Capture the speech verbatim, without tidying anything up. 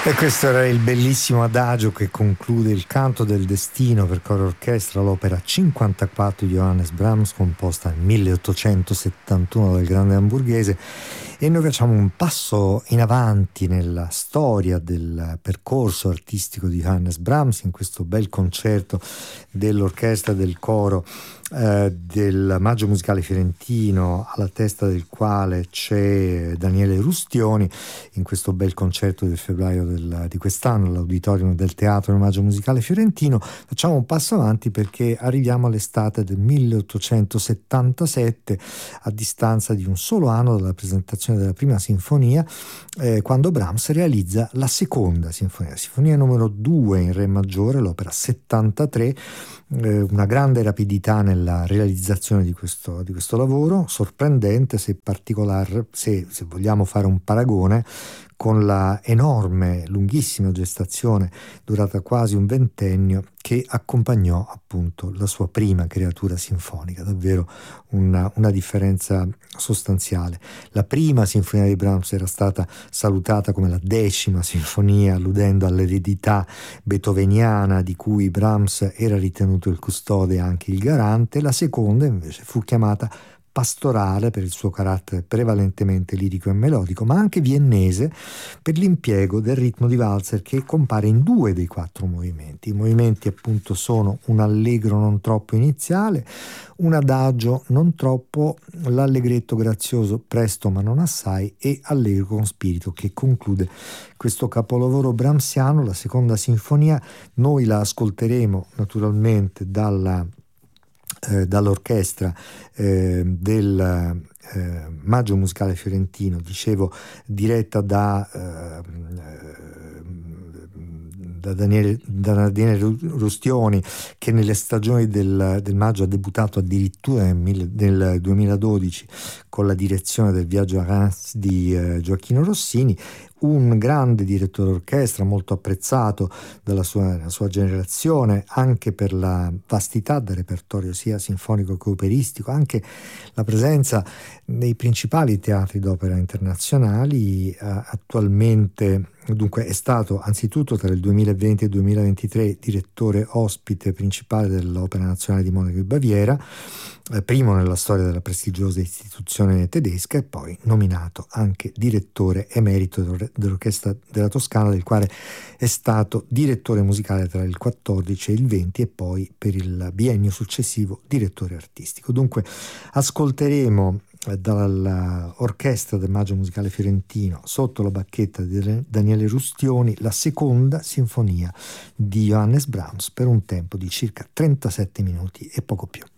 E questo era il bellissimo adagio che conclude il Canto del Destino per coro e orchestra, l'opera cinquantaquattro di Johannes Brahms, composta nel milleottocentosettantuno dal grande hamburghese. E noi facciamo un passo in avanti nella storia del percorso artistico di Johannes Brahms in questo bel concerto dell'orchestra e del coro eh, del Maggio Musicale Fiorentino, alla testa del quale c'è Daniele Rustioni, in questo bel concerto del febbraio del, di quest'anno all'Auditorium del Teatro del Maggio Musicale Fiorentino. Facciamo un passo avanti perché arriviamo all'estate del milleottocentosettantasette, a distanza di un solo anno dalla presentazione della prima sinfonia, eh, quando Brahms realizza la seconda sinfonia, la sinfonia numero due in re maggiore, l'opera settantatré. Eh, una grande rapidità nella realizzazione di questo, di questo lavoro, sorprendente se particolare, se, se vogliamo fare un paragone con la enorme, lunghissima gestazione durata quasi un ventennio che accompagnò appunto la sua prima creatura sinfonica, davvero una, una differenza sostanziale. La prima sinfonia di Brahms era stata salutata come la decima sinfonia, alludendo all'eredità beethoveniana di cui Brahms era ritenuto il custode e anche il garante. La seconda invece fu chiamata pastorale per il suo carattere prevalentemente lirico e melodico, ma anche viennese per l'impiego del ritmo di valzer che compare in due dei quattro movimenti. I movimenti appunto sono un allegro non troppo iniziale, un adagio non troppo, l'allegretto grazioso presto ma non assai e allegro con spirito che conclude questo capolavoro brahmsiano, la seconda sinfonia. Noi la ascolteremo naturalmente dalla Eh, dall'orchestra eh, del eh, Maggio Musicale Fiorentino, dicevo, diretta da, eh, da, Daniele, da Daniele Rustioni, che nelle stagioni del, del Maggio ha debuttato addirittura nel, nel duemiladodici con la direzione del Viaggio a Reims di eh, Gioacchino Rossini. Un grande direttore d'orchestra, molto apprezzato dalla sua, dalla sua generazione, anche per la vastità del repertorio sia sinfonico che operistico, anche la presenza nei principali teatri d'opera internazionali. Eh, attualmente, dunque, è stato anzitutto tra il duemilaventi e il duemilaventitré direttore ospite principale dell'Opera Nazionale di Monaco e Baviera, eh, primo nella storia della prestigiosa istituzione tedesca, e poi nominato anche direttore emerito dell'Orchestra della Toscana, del quale è stato direttore musicale tra il quattordici e il venti e poi per il biennio successivo direttore artistico. Dunque ascolteremo dall'orchestra del Maggio Musicale Fiorentino, sotto la bacchetta di Daniele Rustioni, la seconda sinfonia di Johannes Brahms per un tempo di circa trentasette minuti e poco più.